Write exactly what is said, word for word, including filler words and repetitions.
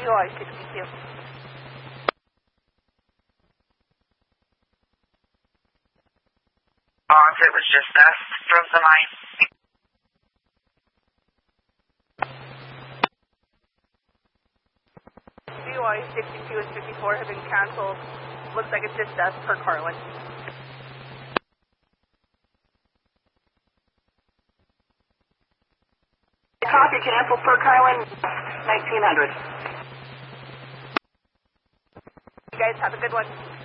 U I sixty-two. Uh, it was just us from the line. C U I sixty-two and fifty-four have been canceled. Looks like it's just us per Carlin. Copy, cancel per Carlin, nineteen hundred. You guys have a good one.